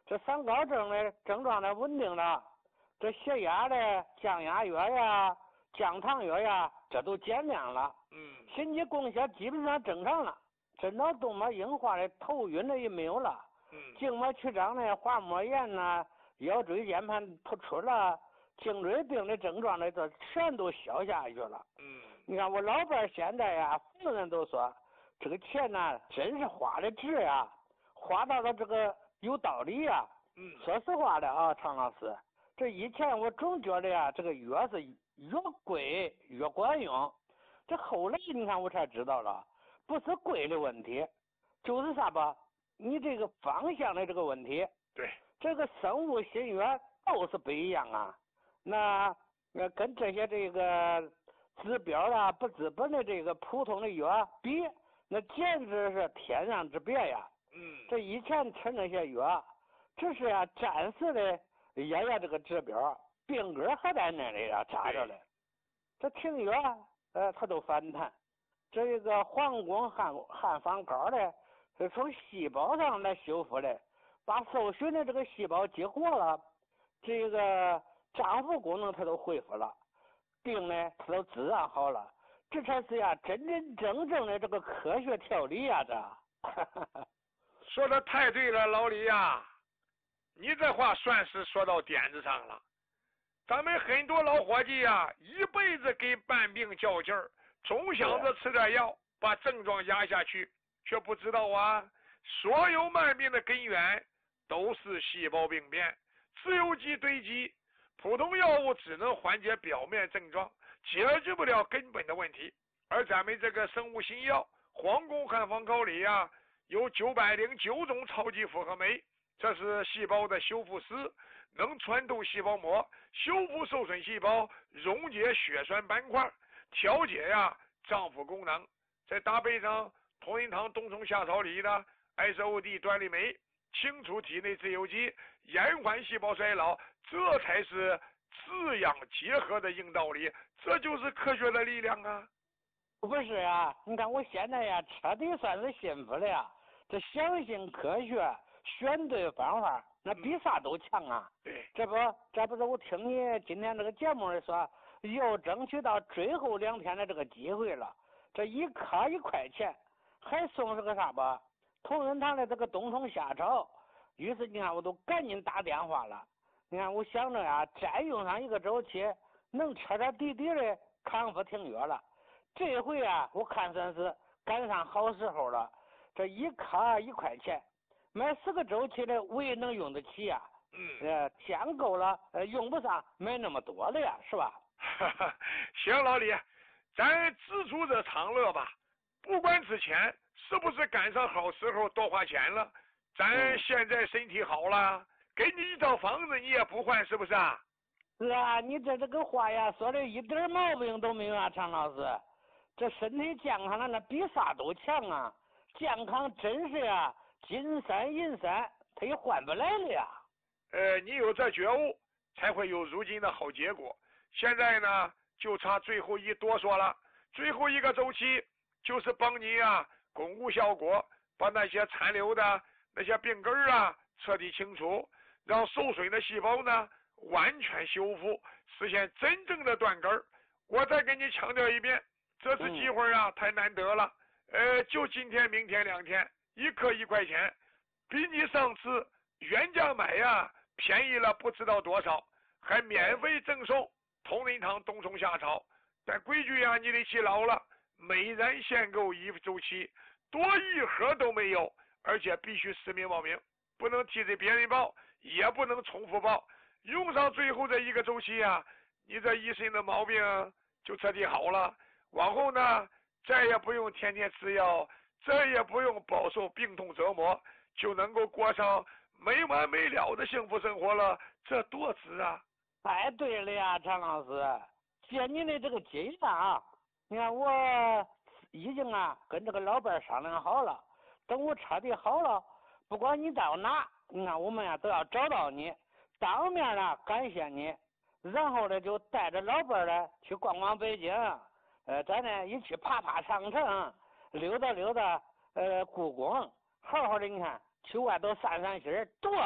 这三高症的症状呢稳定了，这血压的降压药呀、降糖药呀，这都减量了。心肌供血基本上正常了，这脑动脉硬化的头晕的也没有了。静脉曲张的滑膜炎呐、腰椎间盘突出了，颈椎病的症状呢，这全都消下去了。你看我老伴现在呀，逢人都说这个钱呢，真是花的值呀，花到了这个有道理呀。说实话的啊，常老师，这以前我总觉得呀，这个药是越贵越管用，这后来你看我才知道了，不是贵的问题，就是啥吧？你这个方向的这个问题。 对， 这个生物新药都是不一样啊。那跟这些这个治标啊不治本的这个普通的药比，那简直是天壤之别呀。这以前吃那些药，只是啊暂时的也这个治标，病根还在那里啊扎着嘞。这停药它都反弹。这个黄宫汉方膏的是从细胞上来修复的，把受损的这个细胞激活了，这个脏腑功能它都恢复了，病呢它都自然好了，这才是呀真真正正的这个科学调理呀，这说的太对了，老李呀，你这话算是说到点子上了。咱们很多老伙计呀，一辈子给半病较劲儿，总想着吃点药把症状压下去，却不知道啊，所有慢病的根源都是细胞病变，自由基堆积，普通药物只能缓解表面症状，解决不了根本的问题。而咱们这个生物新药黄宫汉方膏里呀，有909种超级复合酶，这是细胞的修复师，能穿透细胞膜，修复受损细胞，溶解血栓斑块，调节脏腑功能。再搭配上同仁堂冬虫夏草里的 SOD 端粒酶，清除体内自由基，延缓细胞衰老，这才是滋养结合的硬道理，这就是科学的力量啊！ 不是啊，你看我现在呀彻底算是幸福了呀，这相信科学，选对方法，那比啥都强啊。 对， 这不是我听你今天这个节目里说，又争取到最后2天的这个机会了，这一颗1块钱，还送是个啥吧？同仁堂的这个冬虫夏草。于是你看我都赶紧打电话了，你看我想着呀，再用上1个周期，能彻彻底底的康复停药了。这回啊，我看算是赶上好时候了。这一颗1块钱，买10个周期的我也能用得起呀。钱够了，用不上买那么多了呀，是吧？ 行，老李，咱知足者常乐吧。不管之前是不是赶上好时候多花钱了，咱现在身体好了，给你一套房子你也不换，是不是啊？ 是啊，你这个话呀，说的一点毛病都没有啊，常老师。这身体健康了，那比啥都强啊！健康真是呀，金山银山，它也换不来了呀。 你有这觉悟，才会有如今的好结果。现在呢，就差最后一哆嗦了。最后1个周期，就是帮你巩固效果，把那些残留的那些病根彻底清除，让受损的细胞呢完全修复，实现真正的断根儿。我再给你强调一遍，这次机会太难得了。就今天明天2天，1颗1块钱，比你上次原价买便宜了不知道多少，还免费赠送同仁堂冬虫夏草。但规矩你得记牢了，每人限购1周期，多1盒都没有，而且必须实名报名，不能替着别人报，也不能重复报。用上最后这1个周期你这一身的毛病就彻底好了。往后呢，再也不用天天吃药，再也不用饱受病痛折磨，就能够过上没完没了的幸福生活了，这多值啊！ 太对了呀，常老师，借你的这个建议你看我已经跟这个老伴商量好了，等我彻底好了，不管你到哪，你看我们都要找到你，当面感谢你，然后呢就带着老伴去逛逛北京，咱呢一起爬长城，溜达故宫，好好的你看去外头散心，多